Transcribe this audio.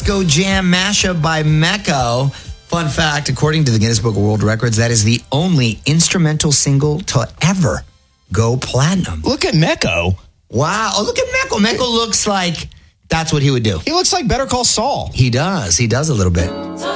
Disco Jam mashup by Mecco. Fun fact, according to the Guinness Book of World Records, that is the only instrumental single to ever go platinum. Look at Mecco. Wow. Oh, look at Mecco. Mecco looks like that's what he would do. He looks like Better Call Saul. He does. He does a little bit.